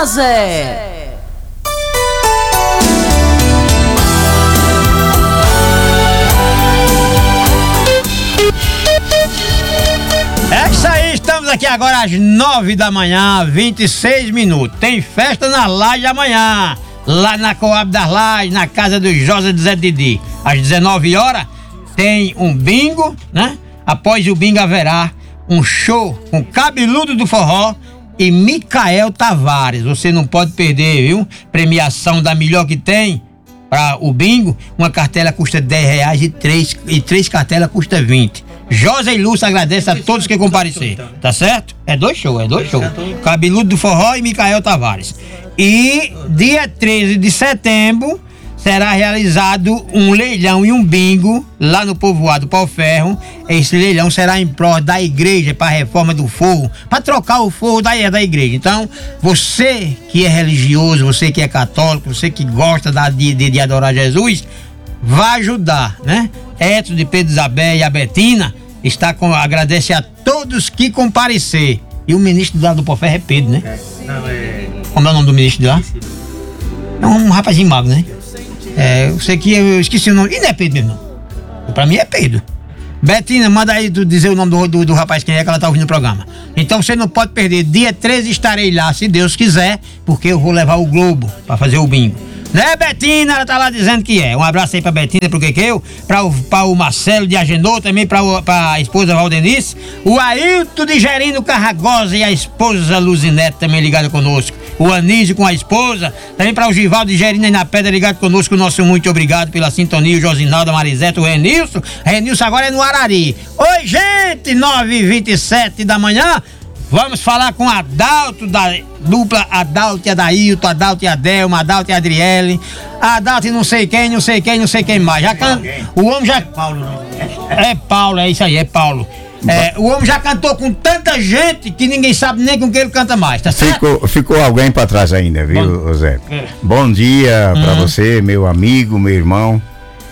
Zé. É isso aí, estamos aqui agora às 9 da manhã, 26 minutos. Tem festa na Laje amanhã, lá na Coab das Lajes, na casa do José de Zé Didi. Às 19 horas tem um bingo, né? Após o bingo haverá um show com Cabeludo do Forró e Micael Tavares. Você não pode perder, viu? Premiação da melhor que tem para o bingo. Uma cartela custa R$10 e três cartelas custa 20. José e Lúcia agradece a todos que compareceram, tá certo? É dois shows. Cabeludo do Forró e Micael Tavares. E dia 13 de setembro será realizado um leilão e um bingo lá no povoado Pau Ferro. Esse leilão será em prol da igreja, para a reforma do forro, para trocar o forro da igreja. Então, você que é religioso, você que é católico, você que gosta de adorar Jesus, vai ajudar, né? Edson de Pedro Isabel e a Betina agradece a todos que comparecer. E o ministro lá do Pau Ferro é Pedro, né? Como é o nome do ministro de lá? É um rapazinho magro, né? Eu sei que eu esqueci o nome. E não é Pedro mesmo, não. Pra mim é Pedro. Betina, manda aí tu dizer o nome do rapaz quem é que ela tá ouvindo o programa. Então você não pode perder. Dia 13 estarei lá, se Deus quiser, porque eu vou levar o Globo pra fazer o bingo. Né, Betina? Ela tá lá dizendo que é. Um abraço aí pra Betina, pro Quequeu, pra o Marcelo de Agenor, também pra a esposa Valdenice, o Ailton de Gerino Carragosa e a esposa Luzinete também ligada conosco. O Anísio com a esposa, também para o Givaldo de Gerino aí na Pedra ligado conosco. O nosso muito obrigado pela sintonia, o Josinaldo, a Marisete, o Renilson. Renilson agora é no Arari. Oi, gente, 9h27 da manhã. Vamos falar com a Adalto, da dupla Adalto e Adailton, Adalto e Adelma, Adalto e Adriele, Adalto e não sei quem mais. O homem já... É Paulo, é isso aí, é Paulo. O homem já cantou com tanta gente que ninguém sabe nem com quem ele canta mais, tá certo? Ficou alguém pra trás ainda, viu, Zé? Bom dia pra você, meu amigo, meu irmão,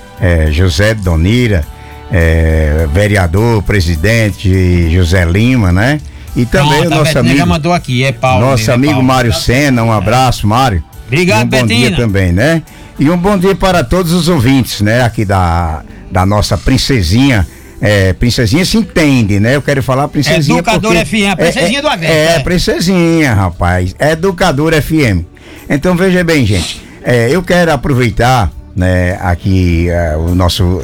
José Donira, vereador, presidente José Lima, né? E também o nosso amigo, já mandou aqui, é Paulo. Nosso amigo Paulo. Mário Sena, um abraço, Mário. Obrigado, Betina. Um bom dia também, né? E um bom dia para todos os ouvintes, né? Aqui da nossa princesinha. Princesinha se entende, né? Eu quero falar princesinha. Educador porque FM, a princesinha do Agreste. Princesinha, rapaz. Educador FM. Então veja bem, gente. Eu quero aproveitar, né? Aqui o nosso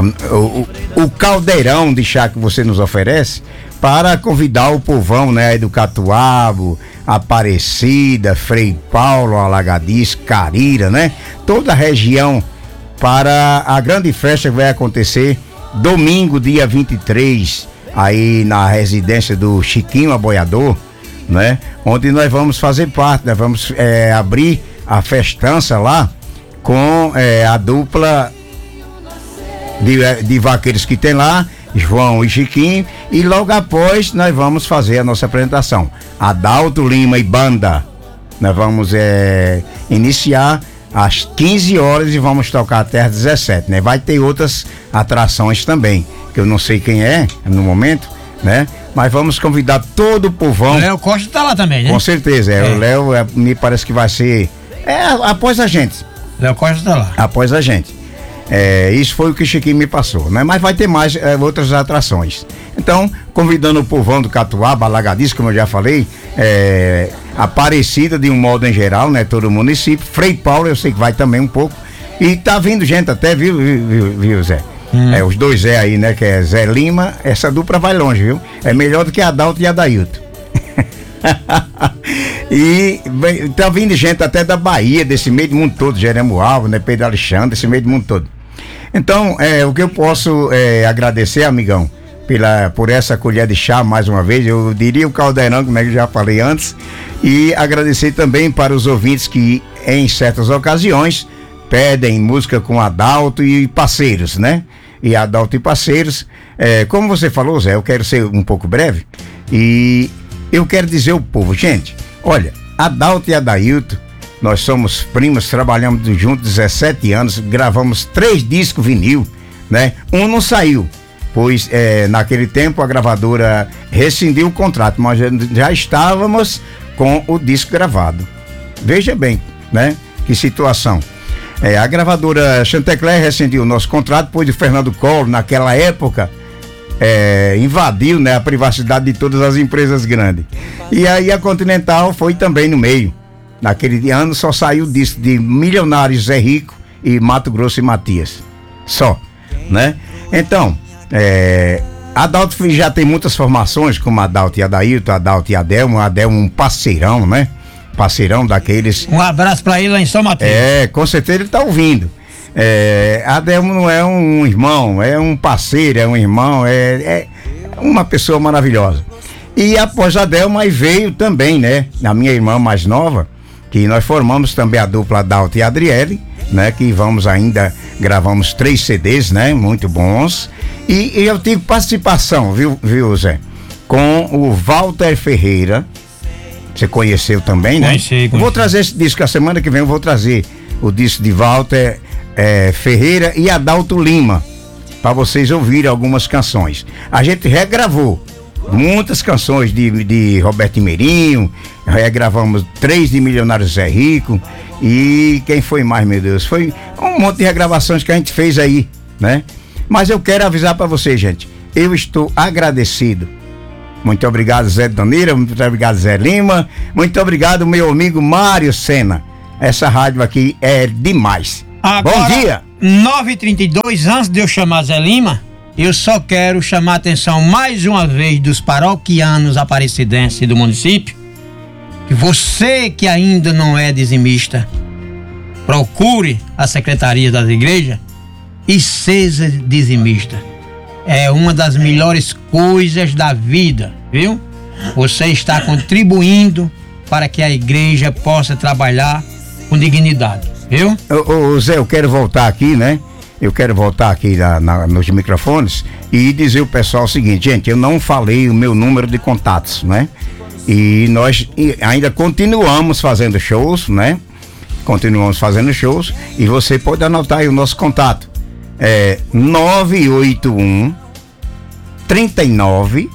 o caldeirão de chá que você nos oferece, para convidar o povão, né, do Catuabo, Aparecida, Frei Paulo, Alagadiz, Carira, né, toda a região, para a grande festa que vai acontecer domingo, dia 23, aí na residência do Chiquinho Aboiador, né, onde nós vamos fazer parte, nós vamos abrir a festança lá com a dupla de vaqueiros que tem lá, João e Chiquinho, e logo após nós vamos fazer a nossa apresentação. Adalto Lima e Banda. Nós vamos iniciar às 15 horas e vamos tocar até às 17, né? Vai ter outras atrações também, que eu não sei quem é no momento, né? Mas vamos convidar todo o povão. O Léo Costa tá lá também, né? Com certeza, o Léo me parece que vai ser após a gente. Léo Costa tá lá. Após a gente. Isso foi o que o Chiquinho me passou, né? Mas vai ter mais outras atrações. Então, convidando o povão do Catuaba, Alagadiz, como eu já falei, Aparecida de um modo em geral, né? Todo o município. Frei Paulo, eu sei que vai também um pouco. E tá vindo gente até, viu Zé? Os dois Zé aí, né? Que é Zé Lima, essa dupla vai longe, viu? É melhor do que a Adalto e a Adailton. E tá vindo gente até da Bahia, desse meio do mundo todo, Jeremo Alves, né? Pedro Alexandre, desse meio do mundo todo. Então, o que eu posso agradecer, amigão, por essa colher de chá mais uma vez, eu diria o caldeirão, como eu já falei antes, e agradecer também para os ouvintes que em certas ocasiões pedem música com Adalto e parceiros, né? E Adalto e parceiros, como você falou, Zé, eu quero ser um pouco breve e eu quero dizer ao povo, gente, olha, Adalto e Adailton, nós somos primos, trabalhamos juntos 17 anos, gravamos 3 discos vinil, né? Um não saiu, pois naquele tempo a gravadora rescindiu o contrato, mas já estávamos com o disco gravado. Veja bem, né? Que situação. A gravadora Chantecler rescindiu o nosso contrato, pois o Fernando Collor, naquela época, invadiu, né, a privacidade de todas as empresas grandes. E aí a Continental foi também no meio. Naquele ano só saiu disco de Milionários Zé Rico e Mato Grosso e Matias. Só, né? Então, Adalto já tem muitas formações, como Adalto e Adailton, Adalto e Adelmo. Adelmo um parceirão, né? Parceirão daqueles. Um abraço pra ele lá em São Mateus. Com certeza ele tá ouvindo. Adelmo não é um irmão, é um parceiro, é um irmão, é uma pessoa maravilhosa. E após Adelmo aí veio também, né? A minha irmã mais nova, que nós formamos também a dupla Adalto e Adriele, né? Que gravamos 3 CDs, né? Muito bons. E eu tive participação, viu, Zé? Com o Walter Ferreira. Você conheceu também, né? Conheci. Vou trazer esse disco, a semana que vem eu vou trazer o disco de Walter Ferreira e Adalto Lima, para vocês ouvirem algumas canções. A gente regravou muitas canções de Roberto Meirinho, regravamos 3 de Milionários Zé Rico, e quem foi mais, meu Deus? Foi um monte de regravações que a gente fez aí, né? Mas eu quero avisar para vocês, gente, eu estou agradecido. Muito obrigado, Zé Doneira, muito obrigado, Zé Lima, muito obrigado, meu amigo Mário Sena. Essa rádio aqui é demais. Agora, bom dia! 9h32, antes de eu chamar Zé Lima, eu só quero chamar a atenção mais uma vez dos paroquianos aparecidenses do município, que você que ainda não é dizimista, procure a Secretaria das Igrejas e seja dizimista. É uma das melhores coisas da vida, viu? Você está contribuindo para que a igreja possa trabalhar com dignidade, viu? Zé, eu quero voltar aqui, né? Eu quero voltar aqui nos microfones e dizer ao pessoal o seguinte, gente, eu não falei o meu número de contatos, né? E nós ainda continuamos fazendo shows, né? Continuamos fazendo shows e você pode anotar aí o nosso contato. 981 39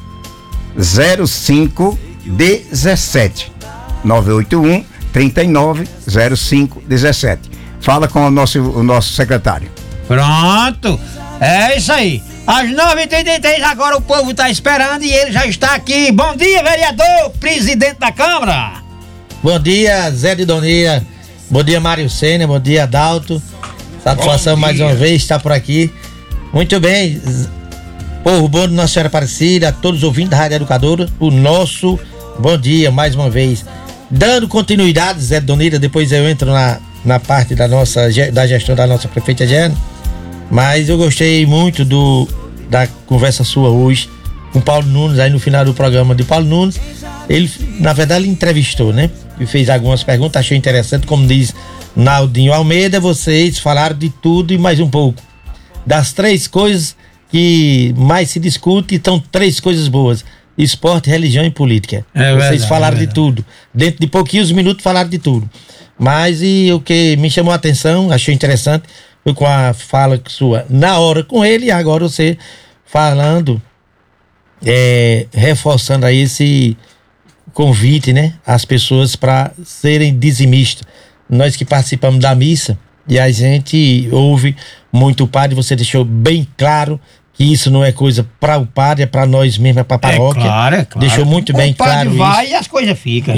05 17. 981 39 05 17. Fala com o nosso secretário. Pronto, é isso aí. Às 9h33 agora o povo está esperando e ele já está aqui. Bom dia, vereador, presidente da Câmara. Bom dia, Zé de Doneira. Bom dia, Mário Sena. Bom dia, Adalto. Satisfação mais uma vez estar por aqui. Muito bem, povo bom de Nossa Senhora Aparecida, a todos os ouvintes da Rádio Educadora, o nosso bom dia mais uma vez. Dando continuidade, Zé de Doneira, depois eu entro na parte da gestão da nossa prefeita Jana. Mas eu gostei muito da conversa sua hoje com Paulo Nunes, aí no final do programa de Paulo Nunes. Ele, na verdade, ele entrevistou, né? E fez algumas perguntas, achei interessante, como diz Naldinho Almeida, vocês falaram de tudo e mais um pouco. Das 3 coisas que mais se discute, estão 3 coisas boas: esporte, religião e política. Vocês falaram de tudo. Dentro de pouquinhos minutos falaram de tudo. Mas o que me chamou a atenção, achei interessante, foi com a fala sua na hora com ele, e agora você falando, reforçando aí esse convite, né, às pessoas para serem dizimistas. Nós que participamos da missa e a gente ouve muito o padre, você deixou bem claro que isso não é coisa para o padre, é para nós mesmos, é para a paróquia. Claro. Deixou muito bem claro isso. O padre vai e as coisas ficam.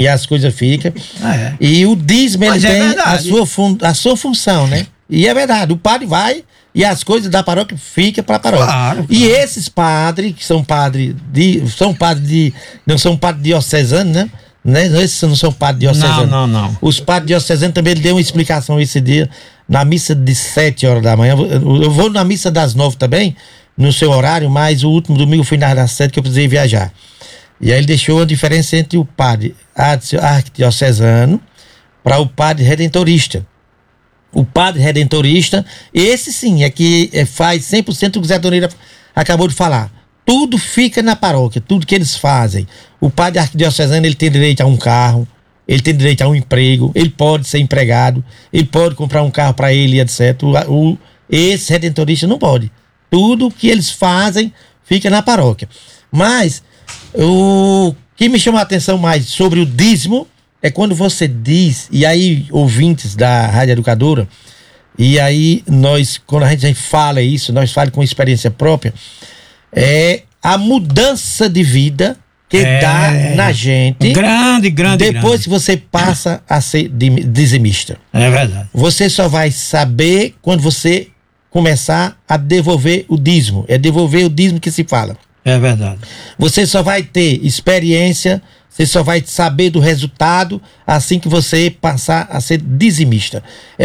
E o dízimo, ele tem a sua função, né? E é verdade, o padre vai e as coisas da paróquia ficam para a paróquia. Claro. E esses padres, que são padres não são padres diocesanos, né? Esses não são padres diocesanos. Não. Os padres diocesanos também, ele deu uma explicação esse dia, na missa de 7 horas da manhã. Eu vou na missa das 9 também, no seu horário, mas o último domingo fui das 7 que eu precisei viajar. E aí ele deixou a diferença entre o padre arquidiocesano para o padre redentorista. O padre redentorista, esse sim, é que faz 100% o que o Zé Doneira acabou de falar. Tudo fica na paróquia, tudo que eles fazem. O padre arquidiocesano, ele tem direito a um carro, ele tem direito a um emprego, ele pode ser empregado, ele pode comprar um carro para ele, etc. Esse redentorista não pode. Tudo que eles fazem fica na paróquia. Mas o que me chamou a atenção mais sobre o dízimo é quando você diz, e aí, ouvintes da Rádio Educadora, e aí quando a gente fala isso, nós falamos com experiência própria, é a mudança de vida que dá na gente. Grande. Depois que você passa a ser dizimista. É verdade. Você só vai saber quando você começar a devolver o dízimo. É devolver o dízimo que se fala. É verdade. Você só vai ter experiência, você só vai saber do resultado assim que você passar a ser dizimista.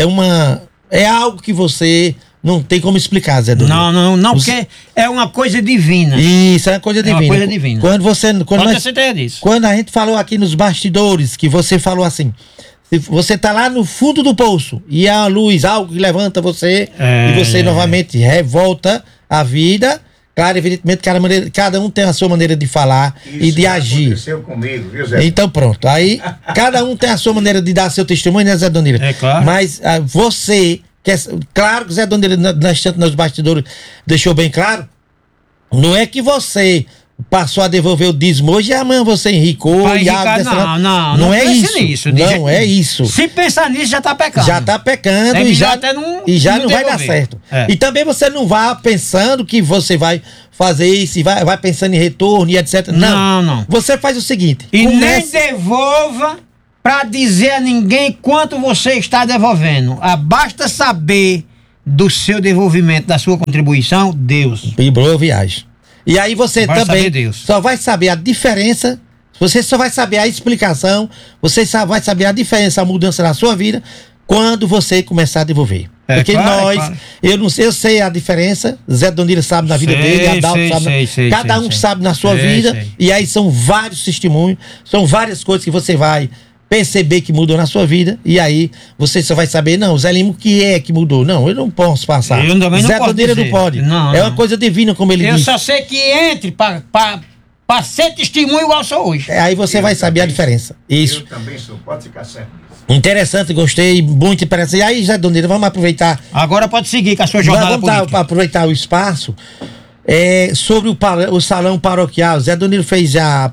É algo que você não tem como explicar, Zé Donildo. Não, porque é uma coisa divina. Isso, é uma coisa divina. É uma coisa divina. Quando a gente falou aqui nos bastidores, que você falou assim, se você tá lá no fundo do poço e a luz, algo que levanta você e você novamente revolta a vida. Claro, evidentemente, cada um tem a sua maneira de falar e de agir. Aconteceu comigo, viu, Zé? Então pronto, aí cada um tem a sua maneira de dar seu testemunho, né, Zé Donildo? É claro. Mas você, claro que o Zé Donildo nos bastidores deixou bem claro, não é que você passou a devolver o dízimo hoje e amanhã você enricou. Não é isso. Não é isso. Se pensar nisso, já tá pecando. Já tá pecando e já não vai dar certo. E também você não vá pensando que você vai fazer isso e vai pensando em retorno e etc. Não. Você faz o seguinte. E nem devolva pra dizer a ninguém quanto você está devolvendo. Basta saber do seu devolvimento, da sua contribuição, Deus. E boa viagem. E aí você também só vai saber a diferença, você só vai saber a explicação, você só vai saber a diferença, a mudança na sua vida, quando você começar a devolver. Porque eu sei a diferença, Zé Donildo sabe na vida dele, Adalto sabe, cada um sabe na sua vida, e aí são vários testemunhos, são várias coisas que você vai perceber que mudou na sua vida, e aí você só vai saber, não, Zé Lima, o que é que mudou? Não, eu não posso passar. Eu também não Zé posso Donildo não pode. É uma coisa divina, como ele diz. Eu só sei que entre pra ser testemunho igual eu sou hoje. Aí você vai saber a diferença. Isso. Eu também sou, pode ficar certo. Interessante, gostei, muito interessante. E aí, Zé Donildo, vamos aproveitar. Agora pode seguir com a sua jornada política. Vamos aproveitar o espaço sobre o salão paroquial. Zé Donildo fez a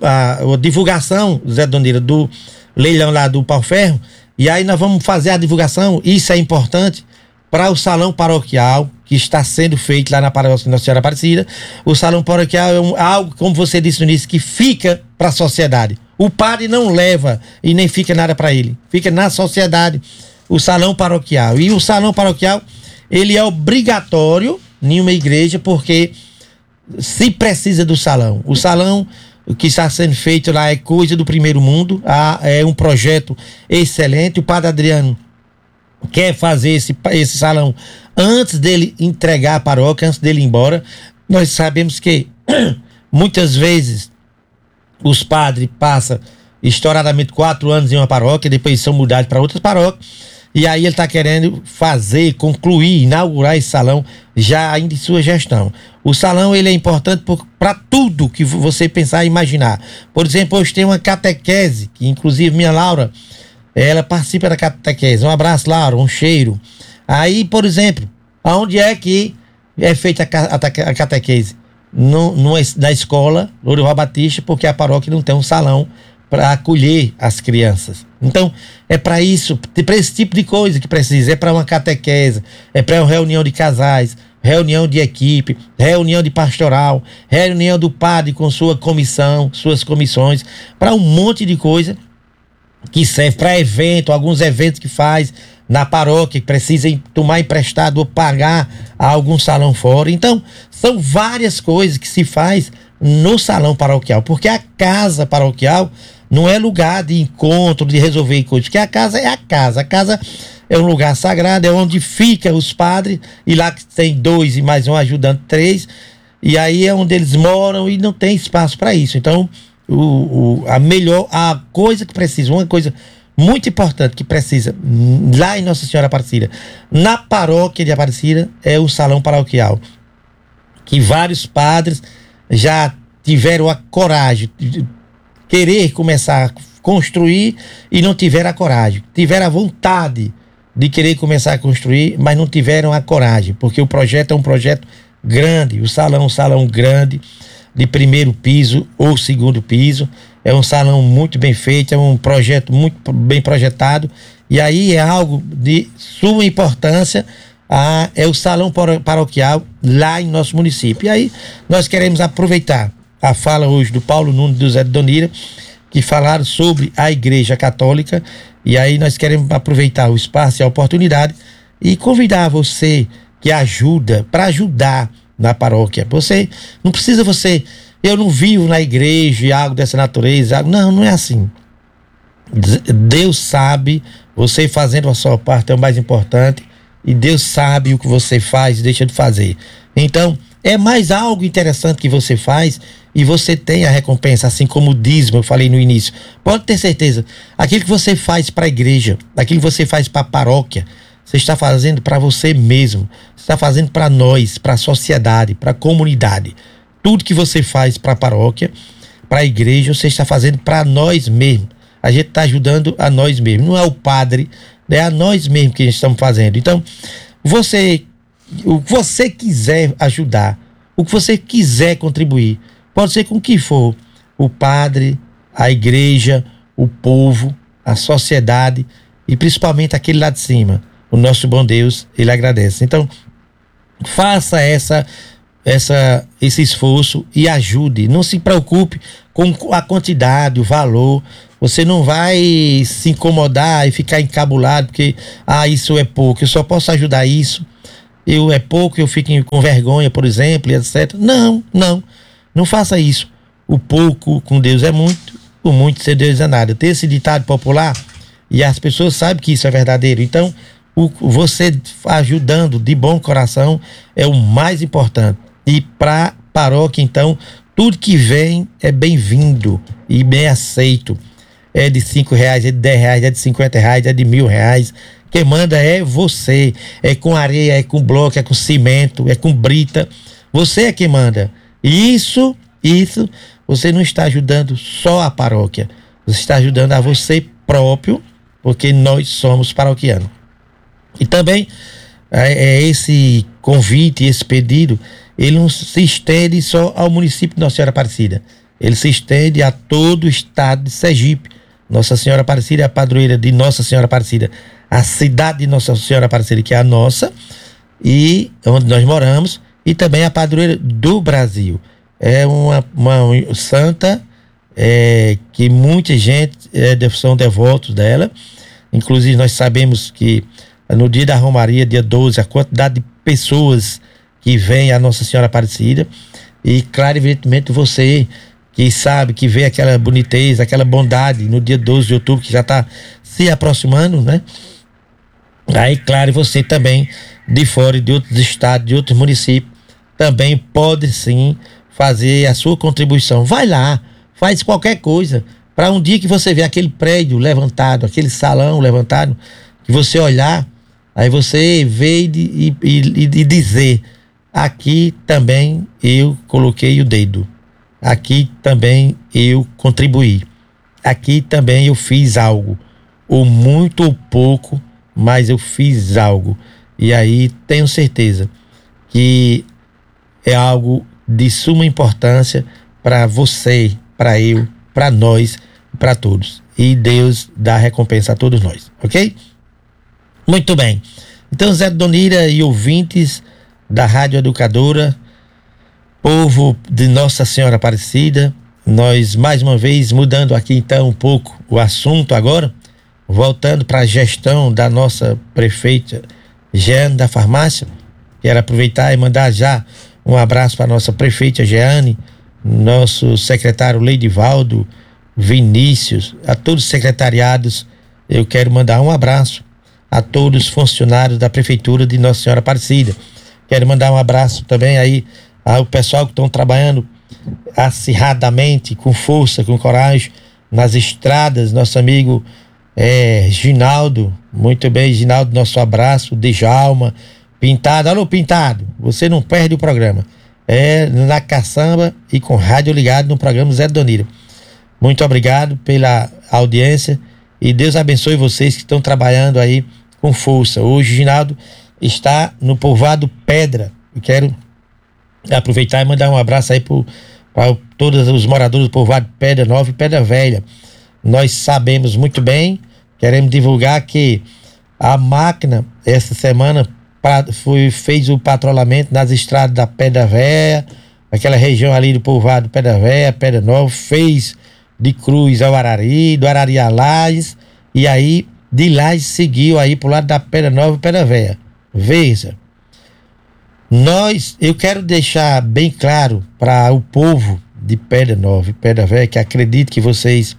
divulgação, Zé Donildo, do leilão lá do Pau Ferro, e aí nós vamos fazer a divulgação, isso é importante, para o salão paroquial, que está sendo feito lá na paróquia Nossa Senhora Aparecida. O salão paroquial é algo, como você disse no início, que fica para a sociedade. O padre não leva e nem fica nada para ele, fica na sociedade, o salão paroquial. E o salão paroquial, ele é obrigatório em uma igreja, porque se precisa do salão. O salão, o que está sendo feito lá é coisa do primeiro mundo, é um projeto excelente. O padre Adriano quer fazer esse salão antes dele entregar a paróquia, antes dele ir embora. Nós sabemos que muitas vezes os padres passam estouradamente 4 anos em uma paróquia, depois são mudados para outras paróquias, e aí ele está querendo concluir, inaugurar esse salão já ainda em sua gestão. O salão, ele é importante para tudo que você pensar e imaginar. Por exemplo, hoje tem uma catequese, que inclusive minha Laura, ela participa da catequese. Um abraço, Laura, um cheiro. Aí, por exemplo, aonde é que é feita a catequese? Na escola Lourival Batista, porque a paróquia não tem um salão para acolher as crianças. Então, é para isso, para esse tipo de coisa que precisa. É para uma catequese, é para uma reunião de casais, reunião de equipe, reunião de pastoral, reunião do padre com sua comissão, suas comissões, para um monte de coisa que serve para evento, alguns eventos que faz na paróquia, que precisam tomar emprestado ou pagar a algum salão fora. Então, são várias coisas que se faz no salão paroquial, porque a casa paroquial não é lugar de encontro, de resolver coisas, porque a casa é a casa. A casa é um lugar sagrado, é onde fica os padres, e lá que tem 2 e mais um ajudante, 3, e aí é onde eles moram e não tem espaço para isso. Então, a coisa que precisa, uma coisa muito importante que precisa lá em Nossa Senhora Aparecida, na paróquia de Aparecida, é o salão paroquial, que vários padres já tiveram a coragem de querer começar a construir e não tiveram a coragem, tiveram a vontade de querer começar a construir, mas não tiveram a coragem, porque o projeto é um projeto grande, o salão é um salão grande. de primeiro piso ou segundo piso. É um salão muito bem feito, é um projeto muito bem projetado, e aí é algo de suma importância, é o salão paroquial lá em nosso município. E aí nós queremos aproveitar a fala hoje do Paulo Nunes e do Zé de Donira, que falaram sobre a Igreja Católica, e aí nós queremos aproveitar o espaço e a oportunidade e convidar você que ajuda, para ajudar na paróquia. Você não precisa, eu não vivo na igreja e algo dessa natureza, não é assim. Deus sabe, você fazendo a sua parte é o mais importante, e Deus sabe o que você faz e deixa de fazer. Então, é mais algo interessante que você faz e você tem a recompensa, assim como o dízimo, eu falei no início. Pode ter certeza, aquilo que você faz para a igreja, aquilo que você faz para a paróquia, você está fazendo para você mesmo, você está fazendo para nós, para a sociedade, para a comunidade. Tudo que você faz para a paróquia, para a igreja, você está fazendo para nós mesmos. A gente está ajudando a nós mesmos, não é o padre, é a nós mesmos que estamos fazendo. Então, o que você quiser ajudar, o que você quiser contribuir, pode ser com o que for, o padre, a igreja, o povo, a sociedade e principalmente aquele lá de cima, o nosso bom Deus, ele agradece. Então, faça esse esforço e ajude. Não se preocupe com a quantidade, o valor. Você não vai se incomodar e ficar encabulado porque, isso é pouco, eu só posso ajudar isso. É pouco, eu fico com vergonha, por exemplo, etc. Não faça isso. O pouco com Deus é muito, o muito sem Deus é nada. Tem esse ditado popular e as pessoas sabem que isso é verdadeiro. Então, você ajudando de bom coração é o mais importante. E para paróquia, então, tudo que vem é bem-vindo e bem aceito. É de R$5, é de R$10, é de R$50, é de R$1.000. Quem manda é você. É com areia, é com bloco, é com cimento, é com brita. Você é quem manda. Isso, você não está ajudando só a paróquia. Você está ajudando a você próprio, porque nós somos paroquianos. E também esse convite, esse pedido, ele não se estende só ao município de Nossa Senhora Aparecida. Ele se estende a todo o estado de Sergipe. Nossa Senhora Aparecida é a padroeira de Nossa Senhora Aparecida. A cidade de Nossa Senhora Aparecida, que é a nossa, e onde nós moramos, e também a padroeira do Brasil. É uma santa que muita gente são devotos dela. Inclusive nós sabemos que no dia da Romaria, dia 12, a quantidade de pessoas que vem a Nossa Senhora Aparecida, e claro, evidentemente você que sabe, que vê aquela boniteza, aquela bondade no dia 12 de outubro, que já está se aproximando, né? Aí, claro, você também de fora, de outros estados, de outros municípios, também pode sim fazer a sua contribuição. Vai lá, faz qualquer coisa, para um dia que você vê aquele prédio levantado, aquele salão levantado, que você olhar, aí você vê e dizer: aqui também eu coloquei o dedo, aqui também eu contribuí, aqui também eu fiz algo, ou muito ou pouco, mas eu fiz algo. E aí tenho certeza que é algo de suma importância para você, para eu, para nós, para todos. E Deus dá recompensa a todos nós, ok? Muito bem. Então, Zé Donira e ouvintes da Rádio Educadora, povo de Nossa Senhora Aparecida, nós mais uma vez mudando aqui então um pouco o assunto agora, voltando para a gestão da nossa prefeita Jeane da Farmácia. Quero aproveitar e mandar já um abraço para a nossa prefeita Jeane, nosso secretário Leidivaldo, Vinícius, a todos os secretariados. Eu quero mandar um abraço a todos os funcionários da prefeitura de Nossa Senhora Aparecida. Quero mandar um abraço também aí ao pessoal que estão trabalhando acirradamente, com força, com coragem, nas estradas. Nosso amigo Ginaldo, muito bem, Ginaldo, nosso abraço. Djalma, Pintado, alô Pintado, você não perde o programa. Na caçamba e com rádio ligado no programa Zé Donira. Muito obrigado pela audiência e Deus abençoe vocês que estão trabalhando aí com força. Hoje o Ginaldo está no povoado Pedra. Eu quero aproveitar e mandar um abraço aí pro para todos os moradores do povoado de Pedra Nova e Pedra Velha. Nós sabemos muito bem, queremos divulgar que a máquina, essa semana, fez o patrulhamento nas estradas da Pedra Velha, aquela região ali do povoado Pedra Velha, Pedra Nova, fez de Cruz ao Arari, do Arari a Lages, e aí de Lages seguiu aí pro lado da Pedra Nova e Pedra Velha. Veja, eu quero deixar bem claro para o povo de Pedra Nova e Pedra Velha, que acredito que vocês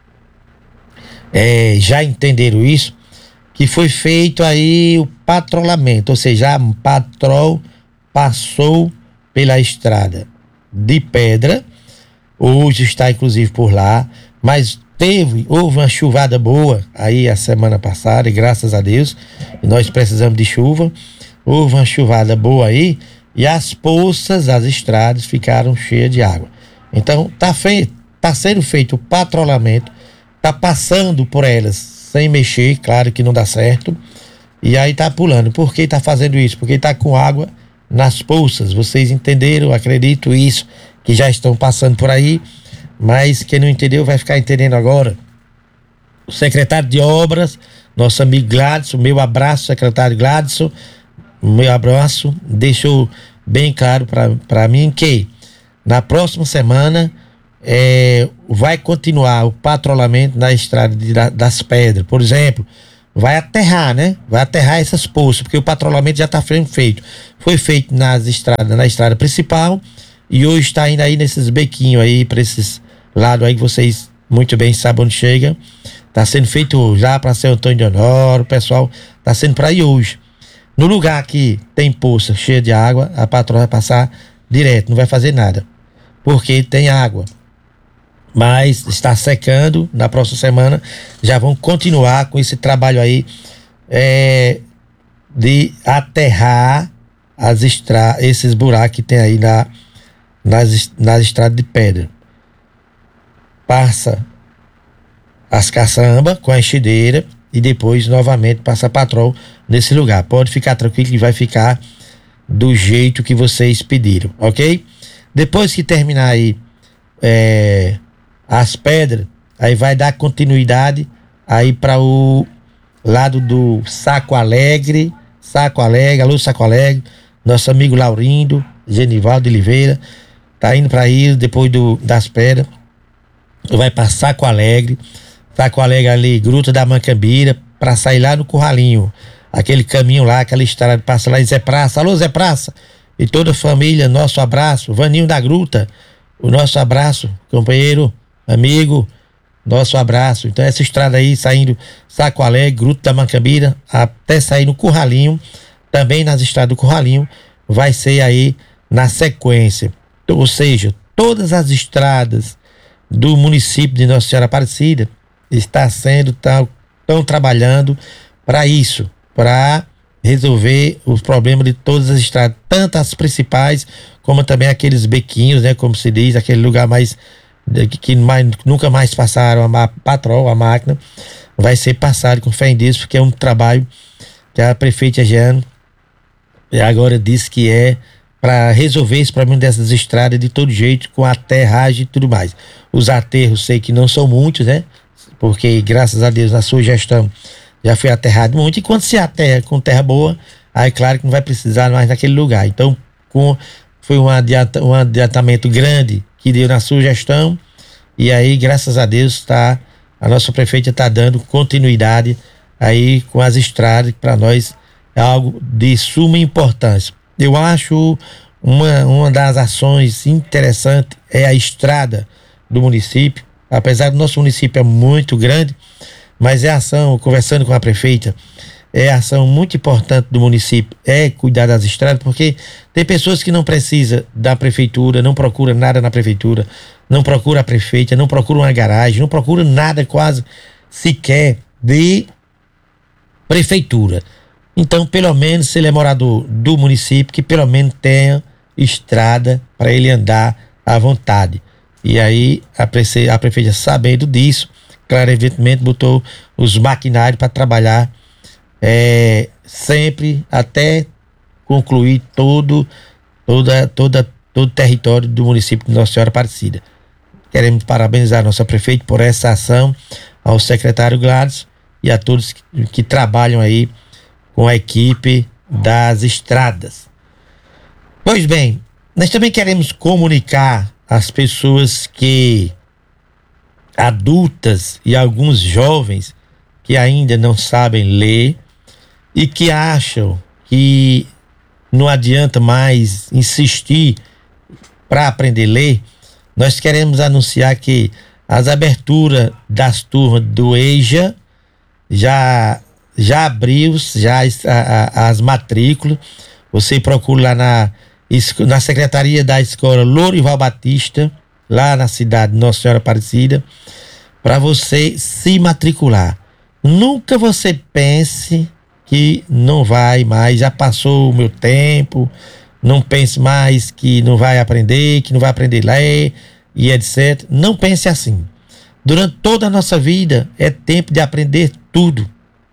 já entenderam isso, que foi feito aí o patrulhamento, ou seja, a patrol passou pela estrada de pedra, hoje está inclusive por lá, mas houve uma chuvada boa aí a semana passada, e graças a Deus, nós precisamos de chuva, houve uma chuvada boa aí, e as poças, as estradas ficaram cheias de água. Então tá sendo feito o patrulhamento, tá passando por elas sem mexer, claro que não dá certo, e aí tá pulando. Por que tá fazendo isso? Porque tá com água nas poças. Vocês entenderam, acredito isso, que já estão passando por aí, mas quem não entendeu vai ficar entendendo agora. O secretário de obras, nosso amigo Gladson, meu abraço, secretário Gladson, meu abraço, deixou bem claro para mim que na próxima semana vai continuar o patrulhamento na estrada das pedras. Por exemplo, vai aterrar, né? Vai aterrar essas poças, porque o patrulhamento já está feito. Foi feito na estrada principal, e hoje está indo aí nesses bequinhos aí, para esses lados aí que vocês muito bem sabem onde chega. Está sendo feito hoje, lá para São Antônio de Honório, o pessoal está sendo para ir hoje. No lugar que tem poça cheia de água, a patroa vai passar direto, não vai fazer nada, porque tem água. Mas está secando, na próxima semana já vão continuar com esse trabalho aí de aterrar esses buracos que tem aí nas estradas de pedra. Passa as caçambas com a enxadeira e depois novamente passa a patrol nesse lugar. Pode ficar tranquilo que vai ficar do jeito que vocês pediram, ok? Depois que terminar aí as pedras, aí vai dar continuidade aí para o lado do Saco Alegre, alô Saco Alegre, nosso amigo Laurindo, Genivaldo de Oliveira, tá indo para aí depois das pedras, vai para Saco Alegre ali, Gruta da Mancambira, para sair lá no Curralinho, aquele caminho lá, aquela estrada passa lá em Zé Praça, alô Zé Praça, e toda a família, nosso abraço, Vaninho da Gruta, o nosso abraço, companheiro, amigo, nosso abraço. Então essa estrada aí saindo Saco Alegre, Gruta da Mancambira, até sair no Curralinho, também nas estradas do Curralinho, vai ser aí na sequência. Ou seja, todas as estradas do município de Nossa Senhora Aparecida estão trabalhando para isso, para resolver os problemas de todas as estradas, tanto as principais como também aqueles bequinhos, né, como se diz, aquele lugar que nunca mais passaram a patrol, a máquina, vai ser passado com fé em Deus, porque é um trabalho que a prefeita Jeane agora disse que é para resolver esse problema dessas estradas de todo jeito, com aterragem e tudo mais. Os aterros sei que não são muitos, né, porque graças a Deus na sua gestão já foi aterrado muito, e quando se aterra com terra boa, aí claro que não vai precisar mais naquele lugar. Então foi um adiantamento grande que deu na sua gestão, e aí graças a Deus a nossa prefeita está dando continuidade aí com as estradas, que para nós é algo de suma importância. Eu acho uma das ações interessantes é a estrada do município, apesar do nosso município é muito grande, mas conversando com a prefeita, é ação muito importante do município, cuidar das estradas, porque tem pessoas que não precisam da prefeitura, não procura nada na prefeitura, não procura a prefeita, não procura uma garagem, não procura nada quase sequer de prefeitura. Então, pelo menos, se ele é morador do município, que pelo menos tenha estrada para ele andar à vontade. E aí a prefeita, sabendo disso, claro, evidentemente botou os maquinários para trabalhar sempre até concluir toda todo o território do município de Nossa Senhora Aparecida. Queremos parabenizar a nossa prefeita por essa ação, ao secretário Gladys e a todos que trabalham aí com a equipe das estradas. Pois bem, nós também queremos comunicar às pessoas adultas e alguns jovens que ainda não sabem ler e que acham que não adianta mais insistir para aprender a ler. Nós queremos anunciar que as aberturas das turmas do EJA já abriu as matrículas. Você procura lá na Secretaria da Escola Lourival Batista, lá na cidade de Nossa Senhora Aparecida, para você se matricular. Nunca você pense que não vai mais, já passou o meu tempo, não pense mais que não vai aprender a ler e etc. Não pense assim. Durante toda a nossa vida é tempo de aprender tudo.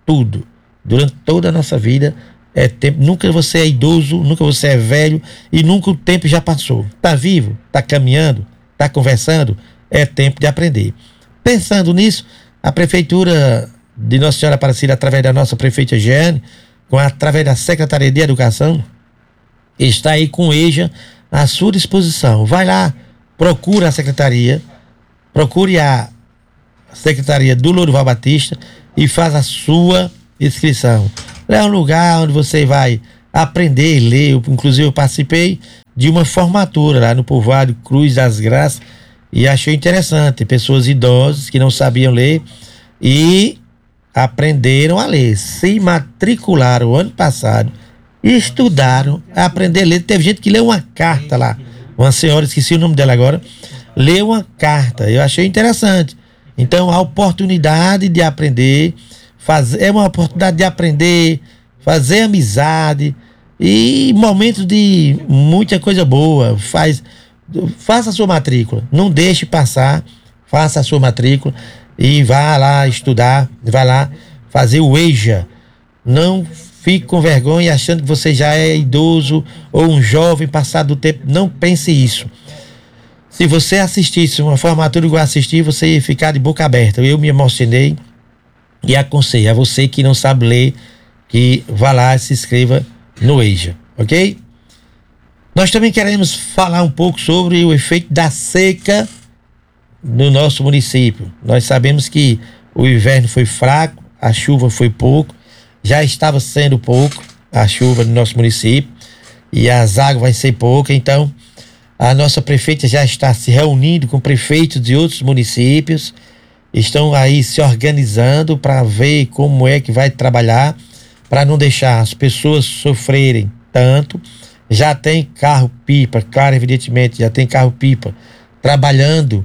Durante toda a nossa vida é tempo. Nunca você é idoso, nunca você é velho e nunca o tempo já passou. Tá vivo, tá caminhando, tá conversando, é tempo de aprender. Pensando nisso, a Prefeitura de Nossa Senhora Aparecida, através da nossa prefeita Jeane, através da Secretaria de Educação, está aí com o EJA à sua disposição. Vai lá, procura a Secretaria, procure a Secretaria do Lourival Batista e faz a sua inscrição. É um lugar onde você vai aprender a ler. Inclusive eu participei de uma formatura lá no povoado Cruz das Graças e achei interessante. Pessoas idosas que não sabiam ler e aprenderam a ler, se matricularam ano passado e estudaram, aprenderam a ler. Teve gente que leu uma carta lá, uma senhora, esqueci o nome dela agora, leu uma carta, eu achei interessante. Então a oportunidade de aprender, é uma oportunidade de aprender, fazer amizade e momentos de muita coisa boa. Faça a sua matrícula, não deixe passar, faça a sua matrícula e vá lá estudar, vá lá fazer o EJA. Não fique com vergonha achando que você já é idoso ou um jovem passado do tempo. Não pense isso. Se você assistisse uma formatura igual assistir, você ia ficar de boca aberta. Eu me emocionei e aconselho a você que não sabe ler que vá lá e se inscreva no EJA, ok? Nós também queremos falar um pouco sobre o efeito da seca no nosso município. Nós sabemos que o inverno foi fraco, a chuva foi pouco, já estava sendo pouco a chuva no nosso município e as águas vai ser pouca. Então a nossa prefeita já está se reunindo com prefeitos de outros municípios, estão aí se organizando para ver como é que vai trabalhar para não deixar as pessoas sofrerem tanto. Já tem carro-pipa, claro, evidentemente, já tem carro-pipa trabalhando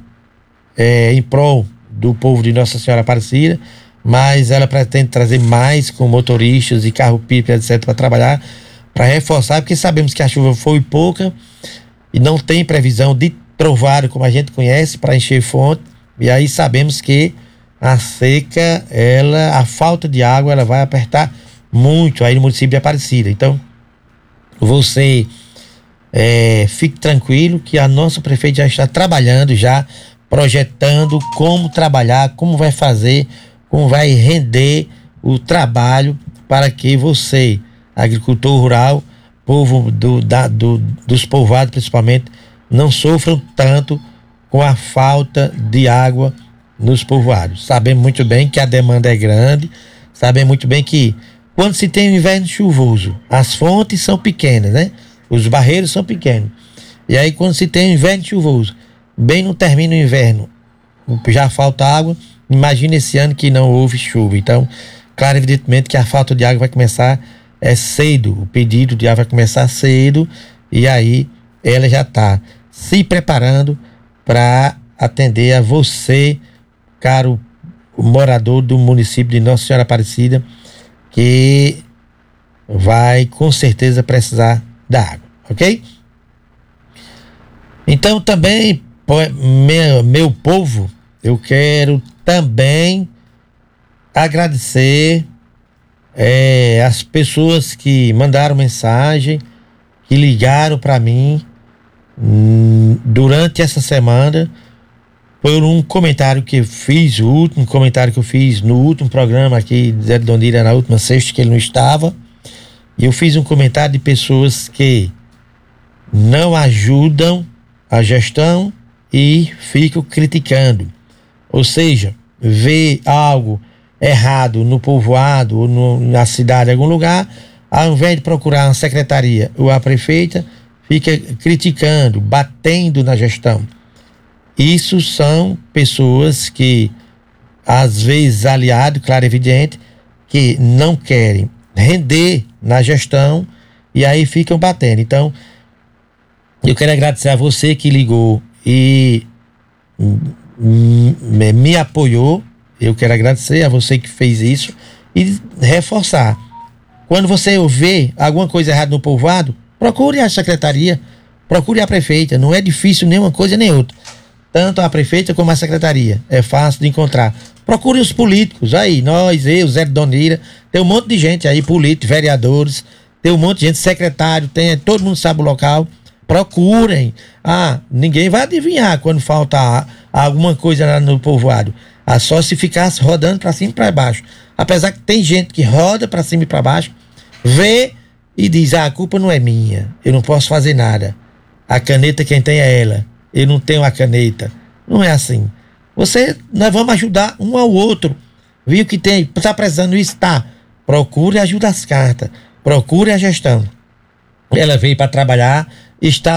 em prol do povo de Nossa Senhora Aparecida, mas ela pretende trazer mais com motoristas e carro-pipa, etc., para trabalhar, para reforçar, porque sabemos que a chuva foi pouca e não tem previsão de trovoada, como a gente conhece, para encher fonte, e aí sabemos que a seca, a falta de água, ela vai apertar muito aí no município de Aparecida. Então, você fique tranquilo que a nossa prefeita já está trabalhando, já projetando como trabalhar, como vai fazer, como vai render o trabalho para que você, agricultor rural, povo dos povoados principalmente, não sofram tanto com a falta de água nos povoados. Sabemos muito bem que a demanda é grande, sabemos muito bem que quando se tem um inverno chuvoso, as fontes são pequenas, né? Os barreiros são pequenos. E aí quando se tem um inverno chuvoso, bem não termina o inverno, já falta água. Imagina esse ano que não houve chuva. Então, claro, evidentemente que a falta de água vai começar cedo, o pedido de água vai começar cedo, e aí ela já está se preparando para atender a você, caro morador do município de Nossa Senhora Aparecida, que vai com certeza precisar da água, ok? Então também, meu povo, eu quero também agradecer as pessoas que mandaram mensagem, que ligaram para mim durante essa semana, por um comentário que eu fiz, o último comentário que eu fiz no último programa aqui, Zé Donira, na última sexta, que ele não estava, e eu fiz um comentário de pessoas que não ajudam a gestão e ficam criticando. Ou seja, vê algo errado no povoado ou na cidade, em algum lugar, ao invés de procurar uma secretaria ou a prefeita, fica criticando, batendo na gestão. Isso são pessoas que, às vezes, aliado, claro, evidente, que não querem render na gestão e aí ficam batendo. Então, eu quero agradecer a você que ligou e me apoiou. Eu quero agradecer a você que fez isso e reforçar. Quando você vê alguma coisa errada no povoado, procure a secretaria, procure a prefeita. Não é difícil nem uma coisa nem outra. Tanto a prefeita como a secretaria. É fácil de encontrar. Procure os políticos. Aí, nós, eu, Zé Donira, tem um monte de gente aí, políticos, vereadores, tem um monte de gente, secretário, todo mundo sabe o local. Procurem. Ninguém vai adivinhar quando falta alguma coisa lá no povoado. Só se ficasse rodando para cima e para baixo. Apesar que tem gente que roda para cima e para baixo, vê e diz: a culpa não é minha, eu não posso fazer nada. A caneta quem tem é ela. Eu não tenho a caneta. Não é assim. Nós vamos ajudar um ao outro. Viu que está precisando isso? Tá. Procure ajuda as cartas. Procure a gestão. Ela veio para trabalhar, está